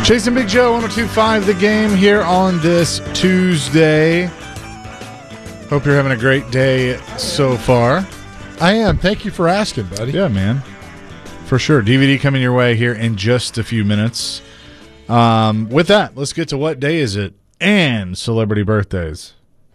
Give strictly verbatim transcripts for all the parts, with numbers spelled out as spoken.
Chasing Big Joe, one oh two point five The Game here on this Tuesday. Hope you're having a great day so far. I am. Thank you for asking, buddy. Yeah, man. For sure. D V D coming your way here in just a few minutes. Um, with that, let's get to what day is it and celebrity birthdays.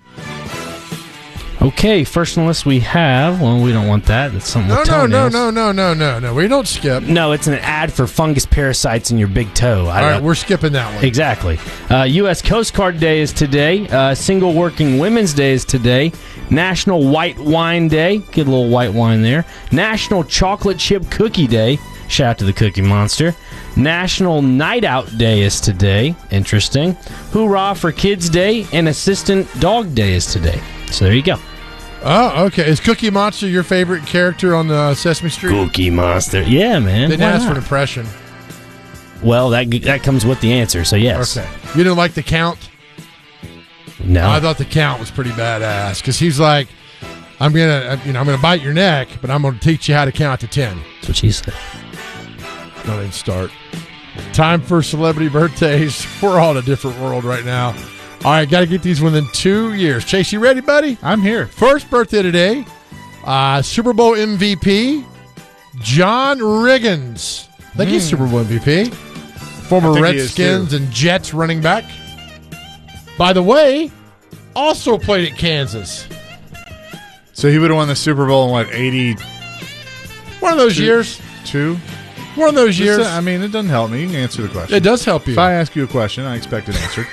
Okay, first on the list we have, well, we don't want that. That's something No, with no, no, toenails. no, no, no, no, no. We don't skip. No, it's an ad for fungus parasites in your big toe. I All right, don't- we're skipping that one. Exactly. Uh, U S Coast Guard Day is today. Uh, Single Working Women's Day is today. National White Wine Day. Get a little white wine there. National Chocolate Chip Cookie Day. Shout out to the Cookie Monster. National Night Out Day is today. Interesting. Hoorah for Kids Day. And Assistant Dog Day is today. So there you go. Oh, okay. Is Cookie Monster your favorite character on uh, Sesame Street? Cookie Monster. Yeah, man. Didn't Why ask for not? an impression. Well, that that comes with the answer, so yes. Okay. You didn't like the Count? No. I thought the Count was pretty badass because he's like, I'm gonna, you know, I'm gonna bite your neck, but I'm gonna teach you how to count to ten. That's what she said. Don't even start. Time for celebrity birthdays. We're all in a different world right now. All right, got to get these within two years. Chase, you ready, buddy? I'm here. First birthday today, uh, Super Bowl M V P, John Riggins. I think he's Super Bowl M V P. Former I think he is, Redskins too. and Jets running back. By the way, also played at Kansas. So he would have won the Super Bowl in what, eighty-two? One of those years. One of those years. Just, uh, I mean, it doesn't help me. You can answer the question. It does help you. If I ask you a question, I expect an answer.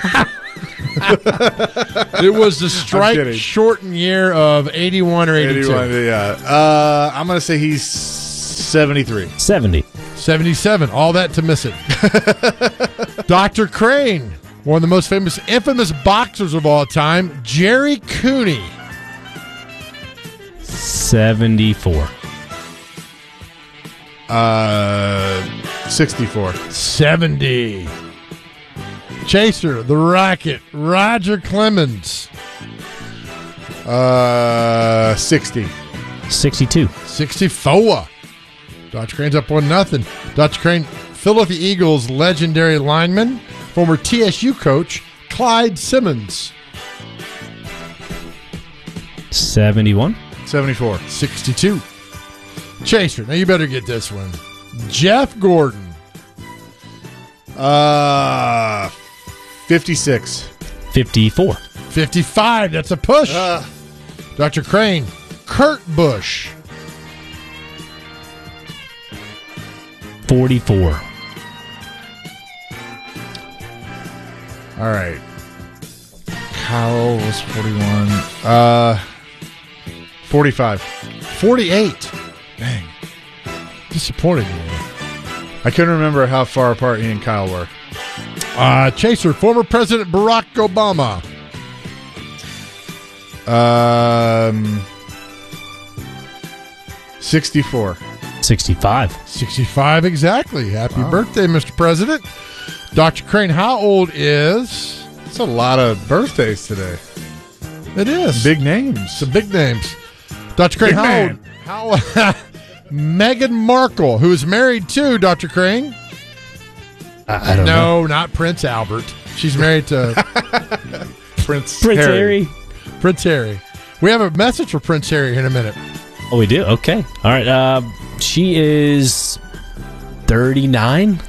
It was the strike kidding. shortened year of eighty-one or eighty-two. eighty-one, yeah. Uh, I'm going to say he's seventy-three. seventy. seventy-seven. All that to miss it. Doctor Crane, one of the most famous, infamous boxers of all time, Jerry Cooney. seventy-four. Uh, sixty-four. seventy. Chaser, the Rocket, Roger Clemens. Uh, sixty. sixty-two. sixty-four. Doctor Crane's up one nothing. Doctor Crane, Philadelphia Eagles legendary lineman, former T S U coach, Clyde Simmons. seventy-one. seventy-four. sixty-two. Chaser, now you better get this one. Jeff Gordon. Uh, fifty-six. fifty-four. fifty-five. That's a push. Uh, Doctor Crane, Kurt Busch. forty-four. all right. Kyle was forty-one. Uh, forty-five. forty-eight. Dang. Disappointed you. I couldn't remember how far apart he and Kyle were. Uh, Chaser, former President Barack Obama. Um, sixty-four. sixty-five. sixty-five exactly. Happy Wow. birthday, Mister President. Doctor Crane, how old is... That's a lot of birthdays today. It is. Big names. Some big names. Doctor Crane, Big how man. old... How, Meghan Markle, who is married to Doctor Crane. I, I don't know. No, not Prince Albert. She's married to Prince, Prince Harry. Prince Harry. We have a message for Prince Harry here in a minute. Oh, we do? Okay. All right. Uh, she is thirty-nine.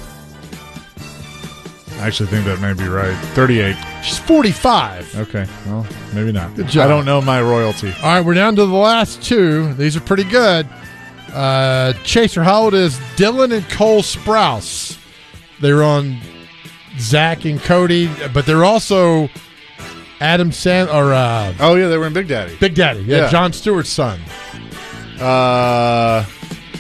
I actually think that may be right. thirty-eight. She's forty-five. Okay. Well, maybe not. Good job. I don't know my royalty. All right, we're down to the last two. These are pretty good. Uh, Chaser, how old is Dylan and Cole Sprouse? They're on Zach and Cody, but they're also Adam Sand or uh, Oh, yeah, they were in Big Daddy. Big Daddy. Yeah, Yeah. Jon Stewart's son. Uh,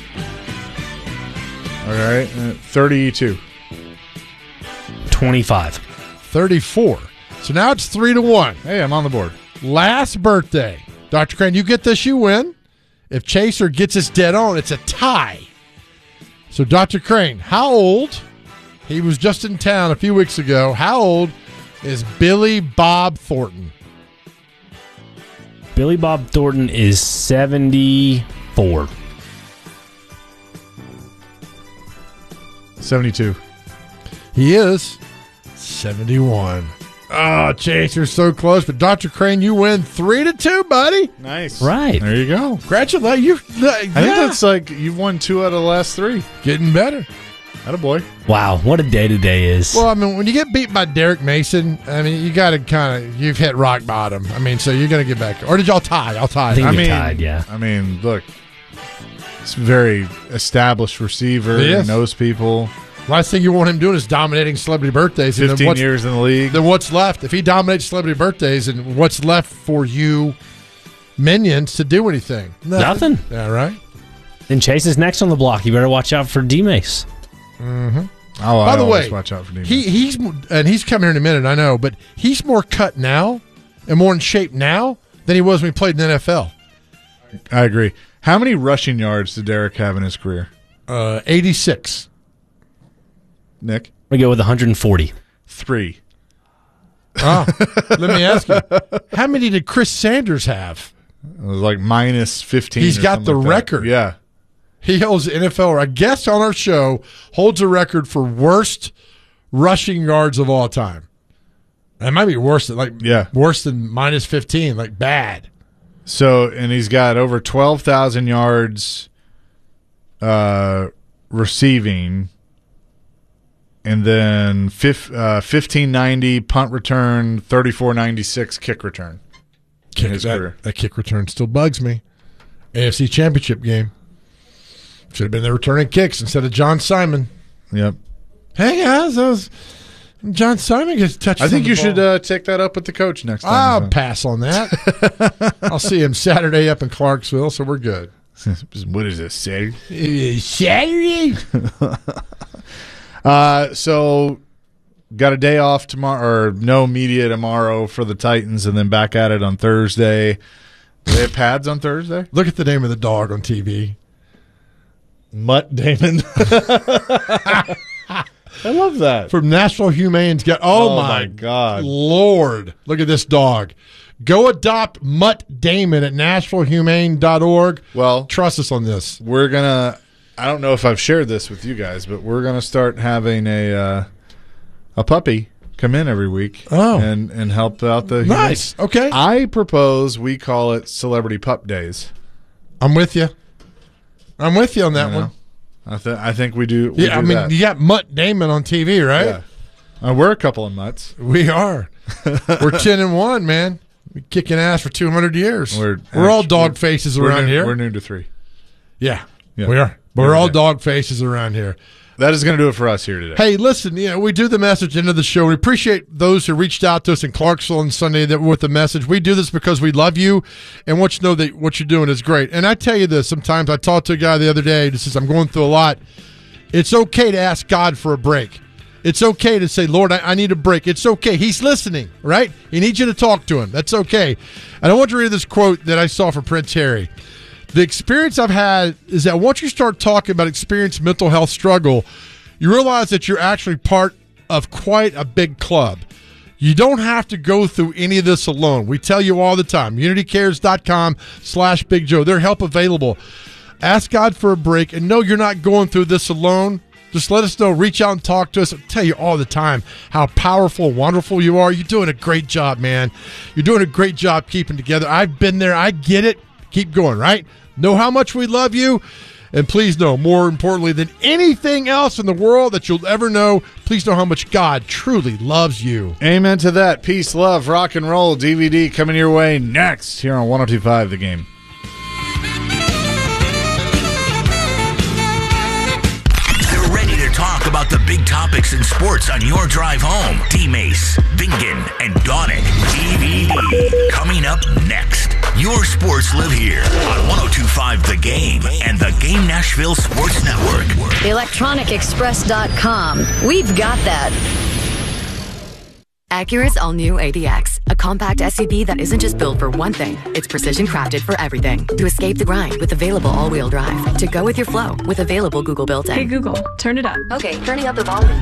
all right. Uh, thirty-two. twenty-five. thirty-four. So now it's three to one. Hey, I'm on the board. Last birthday. Doctor Crane, you get this, you win. If Chaser gets us dead on, it's a tie. So, Doctor Crane, how old? He was just in town a few weeks ago. How old is Billy Bob Thornton? Billy Bob Thornton is seventy-four. seventy-two. He is seventy-one. Oh, Chase, you're so close. But Doctor Crane, you win three to two, buddy. Nice. Right. There you go. Congratulations. You, uh, I think that's like you've won two out of the last three. getting better. Attaboy. Wow, what a day today is. Well, I mean, when you get beat by Derek Mason, I mean, you got to kind of, you've hit rock bottom. I mean, so you're going to get back. Or did y'all tie? Y'all tied. I think I we mean, tied, yeah. I mean, look, it's a very established receiver. He He is. knows people. Last thing you want him doing is dominating celebrity birthdays. And then Fifteen what's, years in the league. then what's left? If he dominates celebrity birthdays, and what's left for you minions to do anything? Nothing. Yeah, right? And Chase is next on the block. You better watch out for D-Mace. Oh, By I the always way, watch out for demons. he he's and he's coming here in a minute, I know, but he's more cut now and more in shape now than he was when he played in the N F L. I agree. How many rushing yards did Derek have in his career? Uh, eighty-six. Nick? We go with one hundred forty. Three. Oh, let me ask you, how many did Chris Sanders have? It was like minus fifteen. He's or got something the like that. record. Yeah. He holds the N F L, or a guest on our show, holds a record for worst rushing yards of all time. That might be worse than like Yeah. worse than minus fifteen, like bad. So, and he's got over twelve thousand yards uh, receiving, and then fif- uh, fifteen ninety punt return, thirty-four ninety-six kick return. Kick, his that, career. that kick return still bugs me. A F C Championship game. Should have been the returning kicks instead of John Simon. Yep. Hey guys, that was John Simon gets touched. I think on the you ball. should uh, take that up with the coach next time. I'll he's on. pass on that. I'll see him Saturday up in Clarksville, so we're good. What is this, Saturday? Saturday. Uh, so got a day off tomorrow, or no media tomorrow for the Titans, and then back at it on Thursday. Do they have pads on Thursday? Look at the name of the dog on T V. Mutt Damon. I love that. From National Humane's got. Oh, Oh, my, my God. Lord! Look at this dog. Go adopt Mutt Damon at nashville humane dot org. Well, Trust us on this. we're gonna. I don't know if I've shared this with you guys, but we're gonna start having a uh, a puppy come in every week. Oh. and and help out the Nice. Okay, I propose we call it Celebrity Pup Days. I'm with you. I'm with you on that You know? one. I, th- I think we do. We Yeah, I do mean, that. you got Mutt Damon on T V, right? Yeah. Uh, we're a couple of mutts. We are. We're ten and one, man. We kicking ass for two hundred years. We're, We're all actu- dog faces we're around noon- here. We're noon to three. yeah, Yeah. we are. But Yeah, we're all yeah. dog faces around here. That is going to do it for us here today. Hey, listen, you know, we do the message into the show. We appreciate those who reached out to us in Clarksville on Sunday that were with the message. We do this because we love you and want you to know that what you're doing is great. And I tell you this, sometimes I talked to a guy the other day who says, I'm going through a lot. It's okay to ask God for a break. It's okay to say, Lord, I, I need a break. It's okay. He's listening, right? He needs you to talk to him. That's okay. And I want to read this quote that I saw from Prince Harry. The experience I've had is that once you start talking about experienced mental health struggle, you realize that you're actually part of quite a big club. You don't have to go through any of this alone. We tell you all the time, unitycares.com slash Big Joe. There's help available. Ask God for a break and know you're not going through this alone. Just let us know. Reach out and talk to us. I tell you all the time how powerful and wonderful you are. You're doing a great job, man. You're doing a great job keeping together. I've been there. I get it. Keep going, right? Know how much we love you. And please know, more importantly than anything else in the world that you'll ever know, please know how much God truly loves you. Amen to that. Peace, love, rock and roll. D V D coming your way next here on one oh two point five The Game. They're ready to talk about the big topics in sports on your drive home. D-Mace, Bingen, and Donick. D V D coming up next. Your sports live here on one oh two point five The Game and the Game Nashville Sports Network. electronic express dot com. We've got that. Acura's all-new A D X, a compact S U V that isn't just built for one thing, it's precision crafted for everything. To escape the grind with available all-wheel drive. To go with your flow with available Google built-in. Hey Google, turn it up. Okay, turning up the volume. And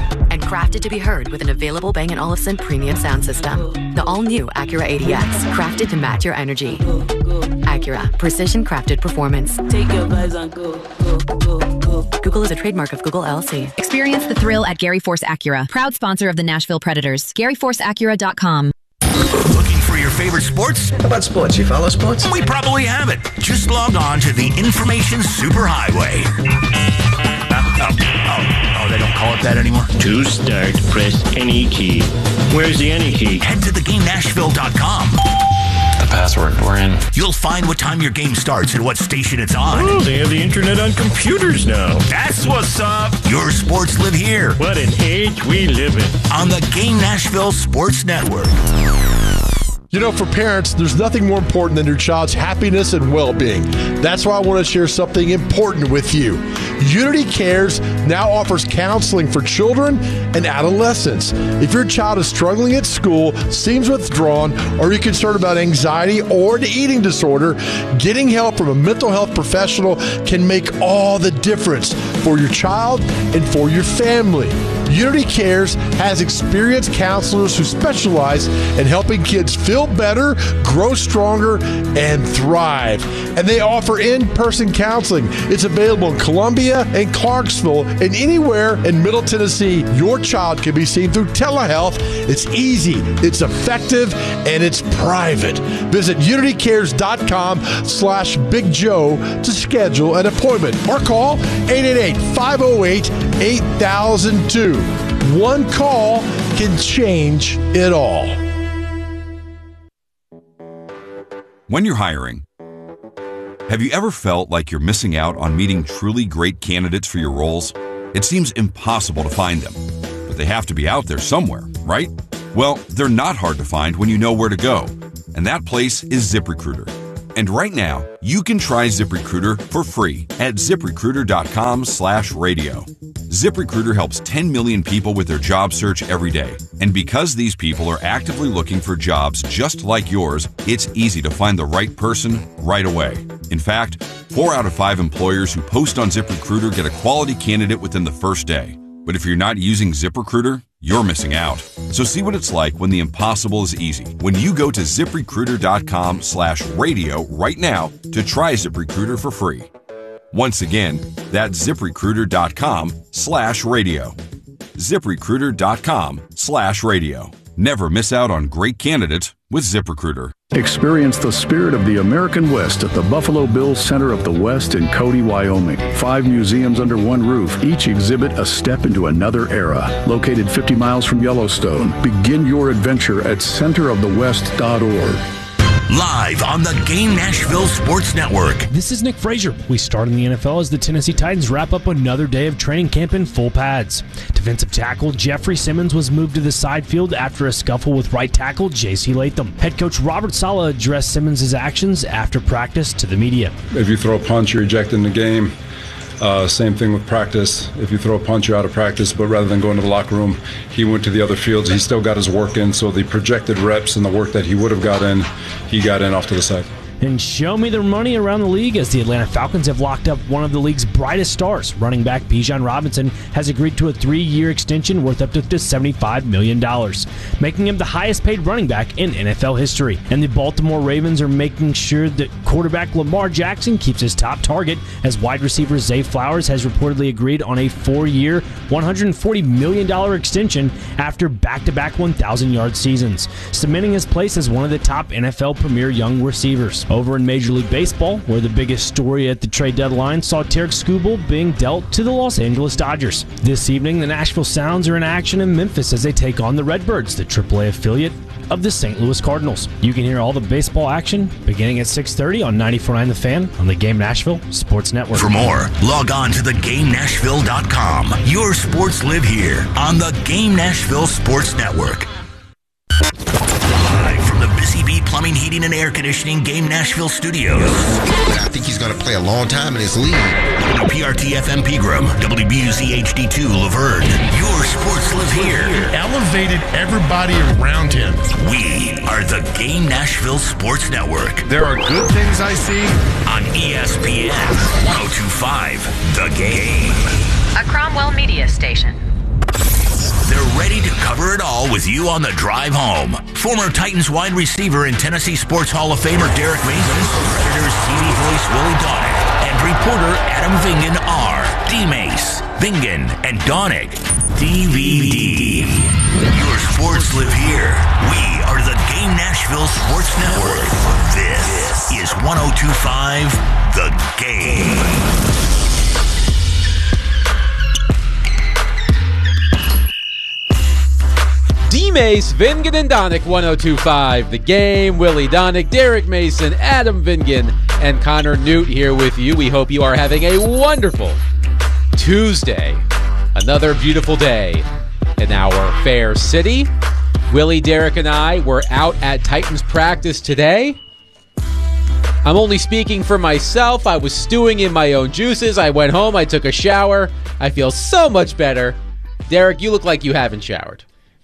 Crafted to be heard with an available Bang and Olufsen premium sound system. The all-new Acura A D X, crafted to match your energy. Acura, precision crafted performance. Take your vibes on go, go, go, go. Google is a trademark of Google L L C. Experience the thrill at Gary Force Acura, proud sponsor of the Nashville Predators. Gary Force Acura dot com. Looking for your favorite sports? How about sports? You follow sports? We probably have it. Just log on to the Information Superhighway. Oh, oh, oh, oh, they don't call it that anymore? To start, press any key. Where's the any key? Head to the game nashville dot com. The password, we're in. You'll find what time your game starts and what station it's on. Oh, they have the internet on computers now. That's what's up. Your sports live here. What an age we live in. On the Game Nashville Sports Network. You know, for parents, there's nothing more important than your child's happiness and well-being. That's why I want to share something important with you. Unity Cares now offers counseling for children and adolescents. If your child is struggling at school, seems withdrawn, or you're concerned about anxiety or an eating disorder, getting help from a mental health professional can make all the difference for your child and for your family. Unity Cares has experienced counselors who specialize in helping kids feel better, grow stronger, and thrive. And they offer in-person counseling. It's available in Columbia and Clarksville and anywhere in Middle Tennessee. Your child can be seen through telehealth. It's easy, it's effective, and it's private. Visit unity cares dot com slash Big Joe to schedule an appointment or call eight eight eight, five oh eight, eight thousand two. One call can change it all. When you're hiring, have you ever felt like you're missing out on meeting truly great candidates for your roles? It seems impossible to find them, but they have to be out there somewhere, right? Well, they're not hard to find when you know where to go, and that place is ZipRecruiter. And right now, you can try ZipRecruiter for free at ziprecruiter dot com slash radio. ZipRecruiter helps ten million people with their job search every day. And because these people are actively looking for jobs just like yours, it's easy to find the right person right away. In fact, four out of five employers who post on ZipRecruiter get a quality candidate within the first day. But if you're not using ZipRecruiter, you're missing out. So see what it's like when the impossible is easy. When you go to ziprecruiter dot com slash radio right now to try ZipRecruiter for free. Once again, that's ziprecruiter dot com slash radio. ziprecruiter dot com slash radio. Never miss out on great candidates with ZipRecruiter. Experience the spirit of the American West at the Buffalo Bills Center of the West in Cody, Wyoming. Five museums under one roof, each exhibit a step into another era. Located fifty miles from Yellowstone, begin your adventure at center of the west dot org. Live on the Game Nashville Sports Network. This is Nick Frazier. We start in the N F L as the Tennessee Titans wrap up another day of training camp in full pads. Defensive tackle Jeffrey Simmons was moved to the side field after a scuffle with right tackle J C Latham. Head coach Robert Saleh addressed Simmons' actions after practice to the media. If you throw a punch, you're ejected in the game. Uh, same thing with practice. If you throw a punch, you're out of practice. But rather than going to the locker room, he went to the other fields. He still got his work in. So the projected reps and the work that he would have got in, he got in off to the side. And show me the money around the league as the Atlanta Falcons have locked up one of the league's brightest stars. Running back Bijan Robinson has agreed to a three-year extension worth up to seventy-five million dollars, making him the highest-paid running back in N F L history. And the Baltimore Ravens are making sure that quarterback Lamar Jackson keeps his top target, as wide receiver Zay Flowers has reportedly agreed on a four-year, one hundred forty million dollars extension after back-to-back one thousand yard seasons, cementing his place as one of the top N F L premier young receivers. Over in Major League Baseball, where the biggest story at the trade deadline saw Tarek Skubal being dealt to the Los Angeles Dodgers. This evening, the Nashville Sounds are in action in Memphis as they take on the Redbirds, the triple A affiliate of the Saint Louis Cardinals. You can hear all the baseball action beginning at six thirty on ninety-four point nine The Fan on the Game Nashville Sports Network. For more, log on to the game nashville dot com. Your sports live here on the Game Nashville Sports Network. Live from the Busy Bee Plumbing, Heating, and Air Conditioning Game Nashville Studios. I think he's going to play a long time in this league. W P R T F M Pegram, W B U Z H D two Laverne. Your sports live here. Elevated everybody around him. We are the Game Nashville Sports Network. There are good things I see on E S P N one oh two point five The Game. A Cromwell Media Station. They're football with you on the drive home. Former Titans wide receiver and Tennessee Sports Hall of Famer Derek Mason, Predators T V voice Willie Donick, and reporter Adam Vingan are D-Mace, Vingan, and Donick. D V D. Your sports live here. We are the Game Nashville Sports Network. This is one oh two point five The Game. D-Mace, Vingan, and Donick, one oh two point five The Game. Willie Donick, Derek Mason, Adam Vingan, and Connor Newt here with you. We hope you are having a wonderful Tuesday. Another beautiful day in our fair city. Willie, Derek, and I were out at Titans practice today. I'm only speaking for myself. I was stewing in my own juices. I went home. I took a shower. I feel so much better. Derek, you look like you haven't showered.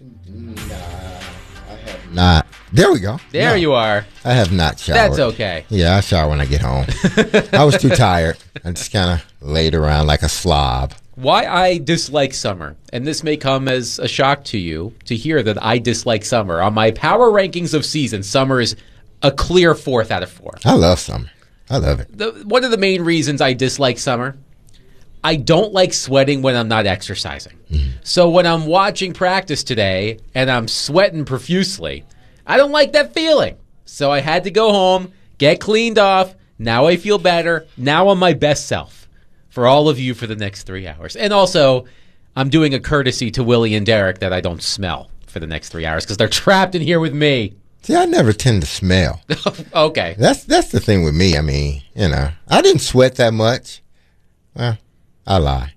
Not. There we go. There no, you are. I have not showered. That's okay. Yeah, I shower when I get home. I was too tired. I just kind of laid around like a slob. Why I dislike summer, and this may come as a shock to you to hear that I dislike summer. On my power rankings of seasons, summer is a clear fourth out of four. I love summer. I love it. The, one of the main reasons I dislike summer, I don't like sweating when I'm not exercising. Mm-hmm. So when I'm watching practice today and I'm sweating profusely, I don't like that feeling. So I had to go home, get cleaned off. Now I feel better. Now I'm my best self for all of you for the next three hours. And also, I'm doing a courtesy to Willie and Derek that I don't smell for the next three hours because they're trapped in here with me. See, I never tend to smell. Okay. That's that's the thing with me. I mean, you know, I didn't sweat that much. Well, I lie.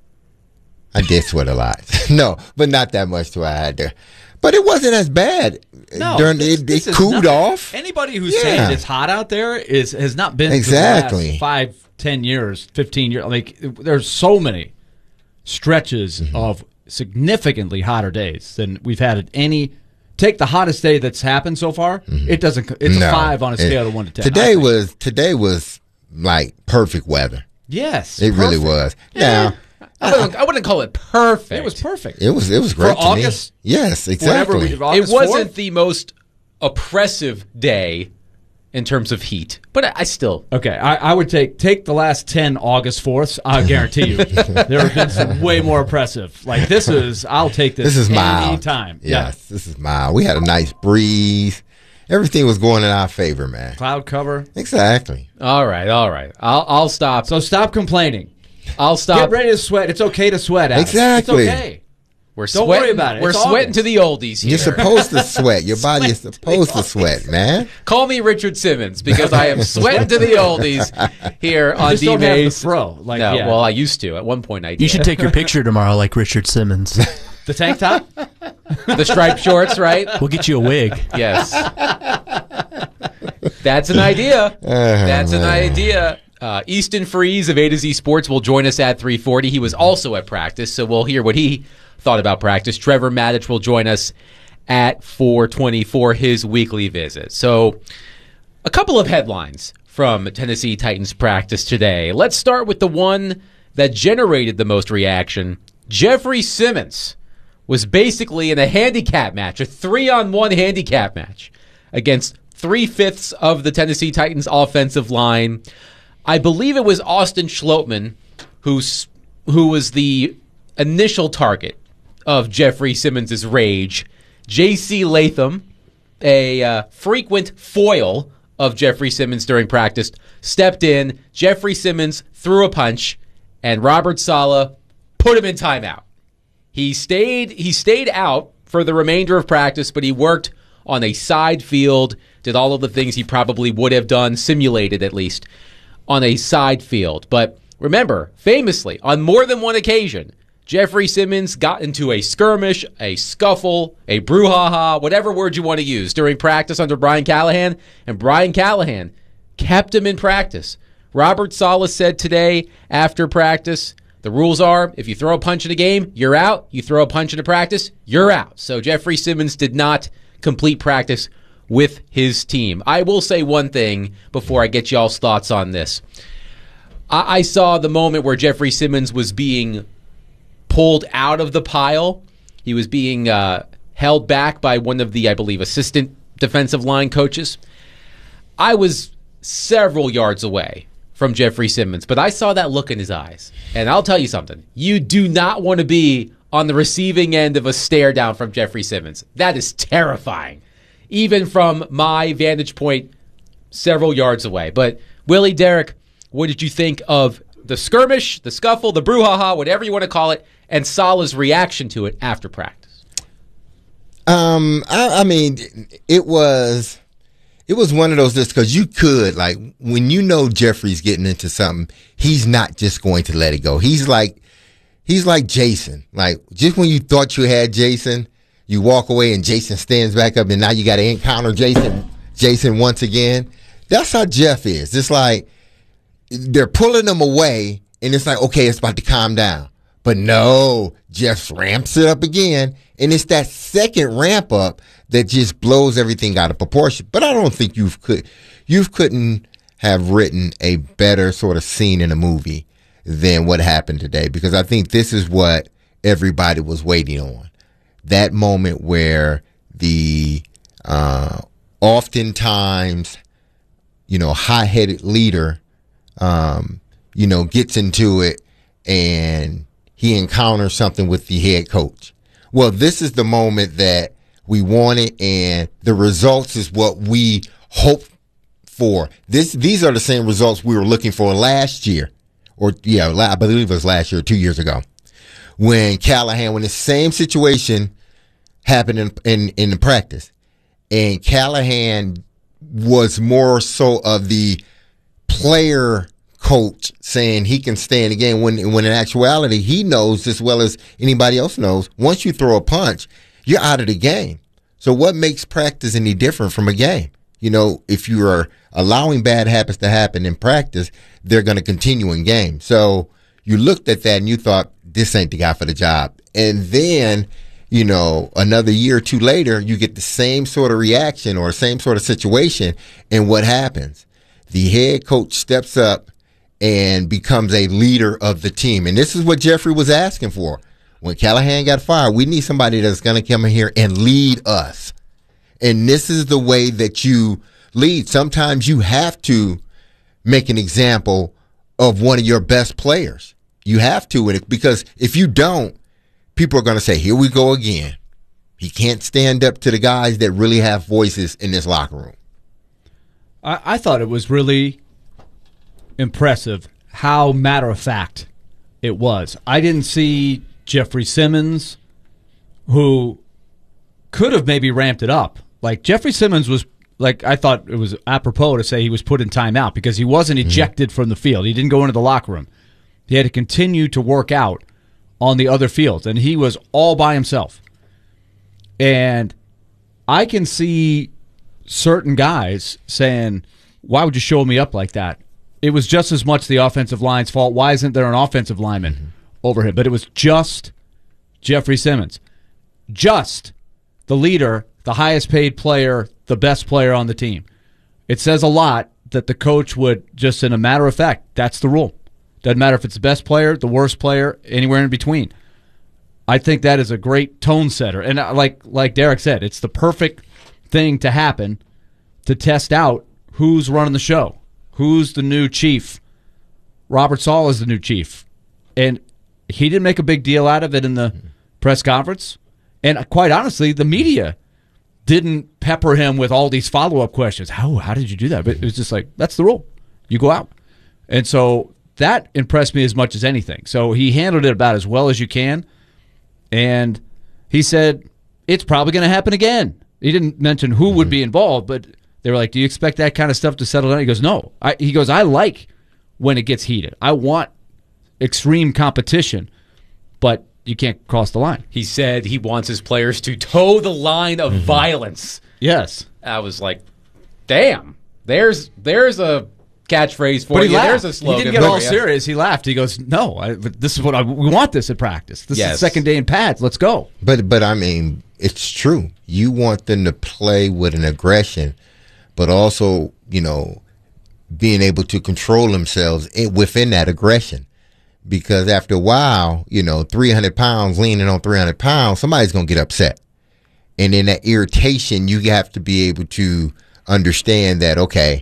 I did sweat a lot. No, but not that much to where I had to. But it wasn't as bad. No, During, this, it, this it cooled not, off. Anybody who's yeah. saying it's hot out there is has not been exactly for the last five, ten years, fifteen years. Like there's so many stretches mm-hmm. of significantly hotter days than we've had at any. Take the hottest day that's happened so far. Mm-hmm. It doesn't. It's no, a five on a scale it, of one to ten. Today was today was like perfect weather. Yes, it perfect. really was. Yeah. Now. I wouldn't, I wouldn't call it perfect. It was perfect. It was it was great for to August. Me. Yes, exactly. We, it wasn't fourth? The most oppressive day in terms of heat, but I, I still okay. I, I would take take the last ten August fourths. I guarantee you, there have been some way more oppressive. Like this is, I'll take this. This is mild. Anytime. Yes, yeah. this is mild. We had a nice breeze. Everything was going in our favor, man. Cloud cover. Exactly. All right, all right. I'll I'll stop. So stop complaining. I'll stop. Get ready to sweat. It's okay to sweat, Alex. Exactly. It's okay. We're Don't sweating, worry about it. We're it's sweating August. to the oldies here. You're supposed to sweat. Your body is supposed to sweat, man. Call me Richard Simmons because I am sweating to the oldies here on D D-Mace. Fro. Like, no, yeah. well, I used to. At one point, I did. You should take your picture tomorrow like Richard Simmons. The tank top? The striped shorts, right? We'll get you a wig. Yes. That's an idea. Uh, That's an idea. Uh, Easton Freeze of A to Z Sports will join us at three forty. He was also at practice, so we'll hear what he thought about practice. Trevor Maddich will join us at four twenty for his weekly visit. So a couple of headlines from Tennessee Titans practice today. Let's start with the one that generated the most reaction. Jeffrey Simmons was basically in a handicap match, a three-on-one handicap match against three-fifths of the Tennessee Titans offensive line. I believe it was Austin Schlottman who's, who was the initial target of Jeffrey Simmons' rage. J C Latham, a uh, frequent foil of Jeffrey Simmons during practice, stepped in. Jeffrey Simmons threw a punch, and Robert Saleh put him in timeout. He stayed, he stayed out for the remainder of practice, but he worked on a side field, did all of the things he probably would have done, simulated at least, on a side field. But remember, famously, on more than one occasion, Jeffrey Simmons got into a skirmish, a scuffle, a brouhaha, whatever word you want to use, during practice under Brian Callahan, and Brian Callahan kept him in practice. Robert Saleh said today after practice, the rules are, if you throw a punch in a game, you're out. You throw a punch in a practice, you're out. So Jeffrey Simmons did not complete practice with his team. I will say one thing before I get y'all's thoughts on this. I, I saw the moment where Jeffrey Simmons was being pulled out of the pile. He was being uh, held back by one of the, I believe, assistant defensive line coaches. I was several yards away from Jeffrey Simmons, but I saw that look in his eyes. And I'll tell you something. You do not want to be on the receiving end of a stare down from Jeffrey Simmons. That is terrifying, even from my vantage point several yards away. But Willie, Derek, what did you think of the skirmish, the scuffle, the brouhaha, whatever you want to call it, and Saleh's reaction to it after practice? Um, I, I mean, it was it was one of those just because you could, like, when you know Jeffrey's getting into something, he's not just going to let it go. He's like he's like Jason. Like, just when you thought you had Jason, you walk away and Jason stands back up, and now you got to encounter Jason Jason once again. That's how Jeff is. It's like they're pulling him away, and it's like, okay, it's about to calm down. But no, Jeff ramps it up again, and it's that second ramp up that just blows everything out of proportion. But I don't think you could, you couldn't have written a better sort of scene in a movie than what happened today, because I think this is what everybody was waiting on. That moment where the uh, oftentimes, you know, hot-headed leader, um, you know, gets into it and he encounters something with the head coach. Well, this is the moment that we wanted, and the results is what we hoped for. This, these are the same results we were looking for last year, or yeah, I believe it was last year, or two years ago, when Callahan, when the same situation happened in in, in the practice, and Callahan was more so of the player coach saying he can stay in the game, when when in actuality he knows as well as anybody else knows, once you throw a punch, you're out of the game. So what makes practice any different from a game? You know, if you are allowing bad habits to happen in practice, they're going to continue in game. So you looked at that and you thought, this ain't the guy for the job. And then, you know, another year or two later, you get the same sort of reaction or same sort of situation. And what happens? The head coach steps up and becomes a leader of the team. And this is what Jeffrey was asking for. When Callahan got fired, we need somebody that's going to come in here and lead us. And this is the way that you lead. Sometimes you have to make an example of one of your best players. You have to, because if you don't, people are going to say, here we go again. He can't stand up to the guys that really have voices in this locker room. I, I thought it was really impressive how matter-of-fact it was. I didn't see Jeffrey Simmons, who could have maybe ramped it up. Like, Jeffrey Simmons was, like, I thought it was apropos to say he was put in timeout because he wasn't ejected mm-hmm. from the field. He didn't go into the locker room. He had to continue to work out on the other fields, and he was all by himself. And I can see certain guys saying, why would you show me up like that? It was just as much the offensive line's fault. Why isn't there an offensive lineman mm-hmm. over him? But it was just Jeffrey Simmons. Just the leader, the highest paid player, the best player on the team. It says a lot that the coach would just, in a matter of fact, that's the rule. Doesn't matter if it's the best player, the worst player, anywhere in between. I think that is a great tone setter. And like like Derek said, it's the perfect thing to happen to test out who's running the show, who's the new chief. Robert Saleh is the new chief. And he didn't make a big deal out of it in the press conference. And quite honestly, the media didn't pepper him with all these follow-up questions. How how did you do that? But it was just like, that's the rule. You go out. And so that impressed me as much as anything. So he handled it about as well as you can. And he said, it's probably going to happen again. He didn't mention who would be involved, but they were like, do you expect that kind of stuff to settle down? He goes, no. I, he goes, I like when it gets heated. I want extreme competition, but you can't cross the line. He said he wants his players to toe the line of mm-hmm. violence. Yes. I was like, damn, there's there's a catchphrase for but he you. Laughed. There's a slogan. He didn't get all serious. He laughed. He goes, no, I, this is what I, we want this at practice. This yes. is the second day in pads. Let's go. But, but I mean, it's true. You want them to play with an aggression, but also, you know, being able to control themselves in, within that aggression. Because after a while, you know, three hundred pounds leaning on three hundred pounds, somebody's going to get upset. And in that irritation, you have to be able to understand that, okay,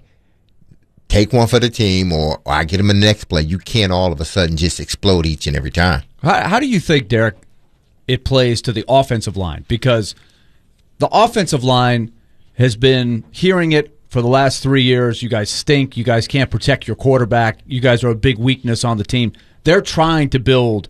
take one for the team or, or I get him in the next play. You can't all of a sudden just explode each and every time. How, how do you think, Derek, it plays to the offensive line? Because the offensive line has been hearing it for the last three years. You guys stink. You guys can't protect your quarterback. You guys are a big weakness on the team. They're trying to build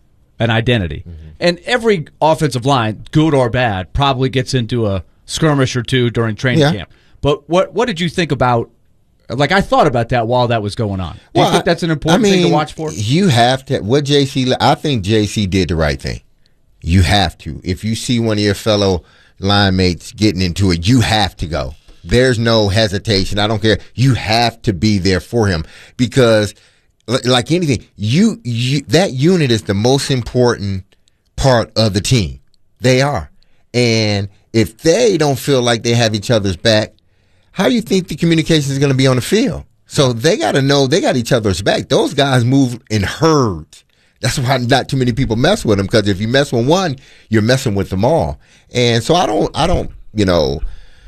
an identity. Mm-hmm. And every offensive line, good or bad, probably gets into a skirmish or two during training Yeah. camp. But what what did you think about, like I thought about that while that was going on. Do Well, you think that's an important I mean, thing to watch for? You have to. What J C, I think J C did the right thing. You have to. If you see one of your fellow line mates getting into it, you have to go. There's no hesitation. I don't care. You have to be there for him because, li- like anything, you, you that unit is the most important part of the team. They are. And if they don't feel like they have each other's back, how do you think the communication is going to be on the field? So they got to know they got each other's back. Those guys move in herds. That's why not too many people mess with them, because if you mess with one, you're messing with them all. And so I don't, I don't, you know,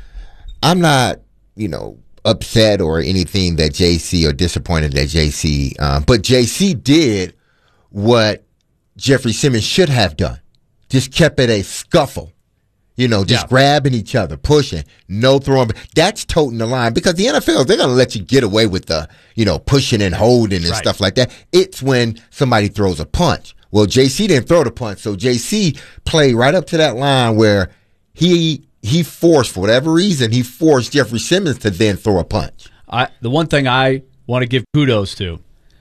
I'm not, you know, upset or anything that J C or disappointed that J C, uh, but J C did what Jeffrey Simmons should have done. Just kept it a scuffle. You know, just Yeah. grabbing each other, pushing, no throwing. That's toting the line, because the N F L, they're going to let you get away with the, you know, pushing and holding and Right. stuff like that. It's when somebody throws a punch. Well, J C didn't throw the punch, so J C played right up to that line where he he forced, for whatever reason, he forced Jeffrey Simmons to then throw a punch. I, the one thing I want to give kudos to,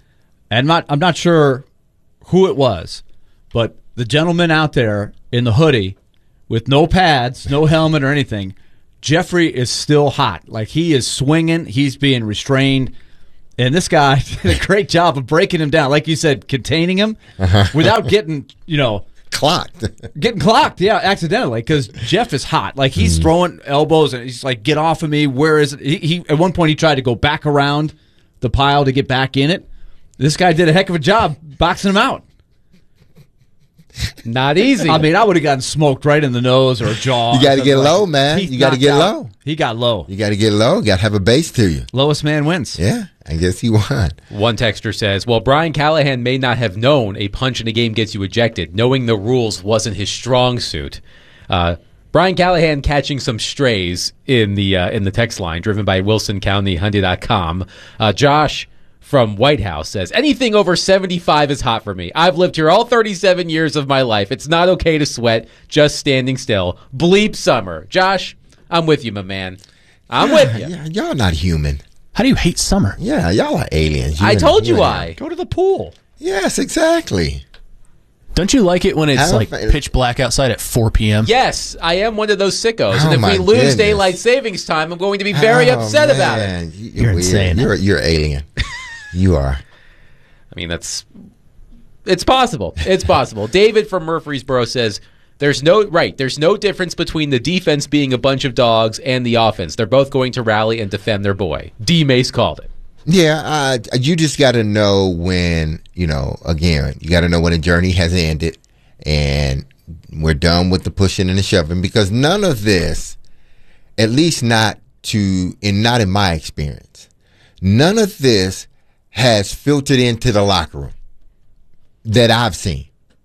and not, I'm not sure who it was, but the gentleman out there in the hoodie with no pads, no helmet or anything, Jeffrey is still hot. Like, he is swinging. He's being restrained. And this guy did a great job of breaking him down. Like you said, containing him Uh-huh. without getting, you know, clocked. Getting clocked, yeah, accidentally, because Jeff is hot. Like, he's Mm. throwing elbows, and he's like, get off of me. Where is it? He, he At one point, he tried to go back around the pile to get back in it. This guy did a heck of a job boxing him out. Not easy. I mean, I would have gotten smoked right in the nose or a jaw. You got to get Like, low, man. teeth You got to knocked get out. low. He got low. You got to get low. You got to have a base to you. Lowest man wins. Yeah, I guess he won. One texter says, well, Brian Callahan may not have known a punch in a game gets you ejected. Knowing the rules wasn't his strong suit. Uh, Brian Callahan catching some strays in the uh, in the text line, driven by Wilson County Hyundai dot com. Uh, Josh from White House says, anything over seventy-five is hot for me. I've lived here all thirty-seven years of my life. It's not okay to sweat just standing still. Bleep summer. Josh, I'm with you, my man. I'm Yeah, with you. yeah, y'all not human. How do you hate summer? Yeah, y'all are aliens. I and- told you and- why. Go to the pool. Yes, exactly. Don't you like it when it's I don't like think- pitch black outside at four p.m.? Yes, I am one of those sickos. Oh, and if my we lose goodness. daylight savings time, I'm going to be very Oh, upset about it. man. You- You're weird. insane. You're you're alien. You are. I mean, that's it's possible. It's possible. David from Murfreesboro says there's no right. There's no difference between the defense being a bunch of dogs and the offense. They're both going to rally and defend their boy. D. Mace called it. Yeah, uh, you just got to know when, you know, again, you got to know when a journey has ended and we're done with the pushing and the shoving, because none of this, at least not to, and not in my experience, none of this has filtered into the locker room that I've seen.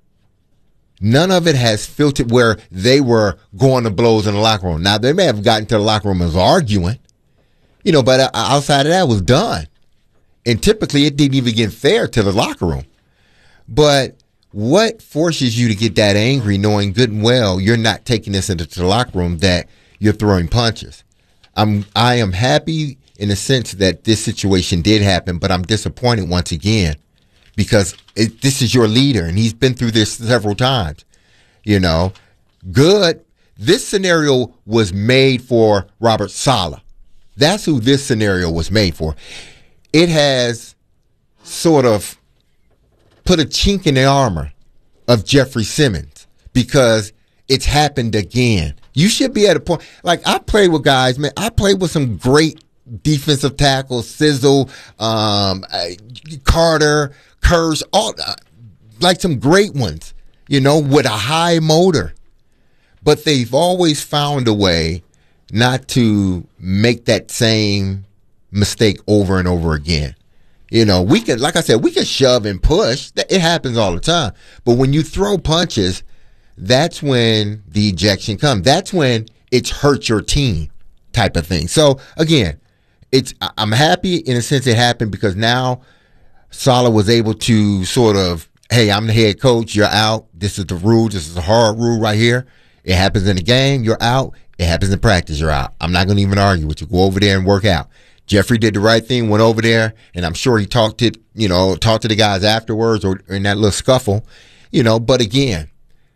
None of it has filtered where they were going to blows in the locker room. Now, they may have gotten to the locker room and was arguing, you know, but uh, outside of that, it was done. And typically, it didn't even get fair to the locker room. But what forces you to get that angry, knowing good and well you're not taking this into the locker room, that you're throwing punches? I'm, I am happy in the sense that this situation did happen, but I'm disappointed once again because it, this is your leader, and he's been through this several times. You know, good. This scenario was made for Robert Saleh. That's who this scenario was made for. It has sort of put a chink in the armor of Jeffrey Simmons because it's happened again. You should be at a point, like I played with guys, man. I played with some great defensive tackles, Sizzle, um, uh, Carter, Kurz, all uh, like some great ones, you know, with a high motor. but they've always found a way not to make that same mistake over and over again. You know, we can, like I said, we can shove and push. It happens all the time. But when you throw punches, that's when the ejection comes. That's when it's hurt your team type of thing. So, again, it's I'm happy in a sense it happened because now Saleh was able to sort of, hey, I'm the head coach, you're out. This is the rule. This is a hard rule right here. It happens in the game, you're out. It happens in practice, you're out. I'm not going to even argue with you. Go over there and work out. Jeffrey did the right thing, went over there, and I'm sure he talked to, you know, talked to the guys afterwards or in that little scuffle, you know, but again,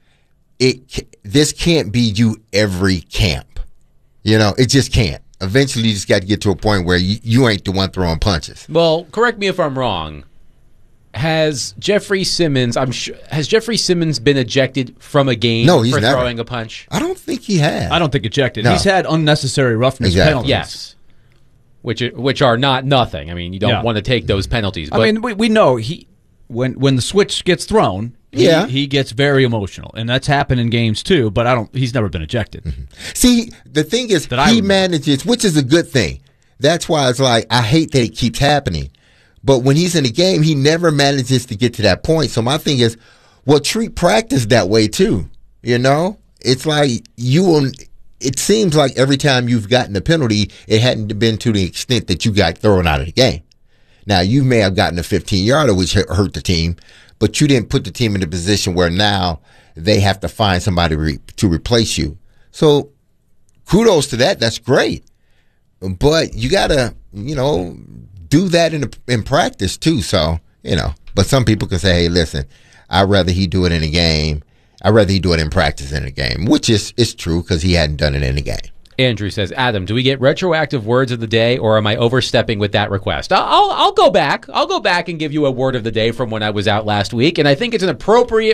it this can't be you every camp. You know, it just can't. Eventually, you just got to get to a point where you, you ain't the one throwing punches. Well, correct me if I'm wrong. Has Jeffrey Simmons? I'm sure. Has Jeffrey Simmons been ejected from a game no, he's for never. throwing a punch? I don't think he has. I don't think ejected. No. He's had unnecessary roughness exactly. penalties. Yes, which which are not nothing. I mean, you don't Yeah. want to take those penalties. But I mean, we, we know he when when the switch gets thrown, he, Yeah. he gets very emotional, and that's happened in games too. But I don't. He's never been ejected. Mm-hmm. See, the thing is, That I he remember. manages, which is a good thing. That's why it's like I hate that it keeps happening. But when he's in the game, he never manages to get to that point. So my thing is, well, treat practice that way too. You know, it's like you will. It seems like every time you've gotten a penalty, it hadn't been to the extent that you got thrown out of the game. Now, you may have gotten a fifteen-yarder, which hurt the team, but you didn't put the team in a position where now they have to find somebody re- to replace you. So kudos to that. That's great. But you got to, you know, do that in in practice too. So, you know, but some people can say, hey, listen, I'd rather he do it in a game. I'd rather he do it in practice than a game, which is, is true because he hadn't done it in a game. Andrew says, Adam, do we get retroactive words of the day, or am I overstepping with that request? I'll, I'll, I'll go back. I'll go back and give you a word of the day from when I was out last week, and I think it's an appropriate